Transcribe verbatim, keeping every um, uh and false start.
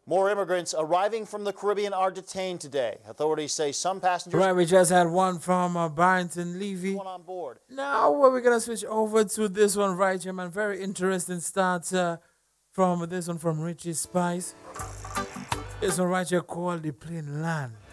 More immigrants arriving from the Caribbean are detained today. Authorities say some passengers... Right, we just had one from uh, Barrington Levy. One on board. Now we're going to switch over to this one right here, man. Very interesting start uh, from this one from Richie Spice. This one right here called The Plain Land.